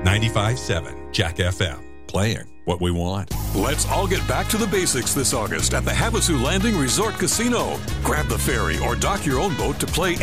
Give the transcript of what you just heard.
95.7 Jack FM. Playing what we want. Let's all get back to the basics this August at the Havasu Landing Resort Casino. Grab the ferry or dock your own boat to play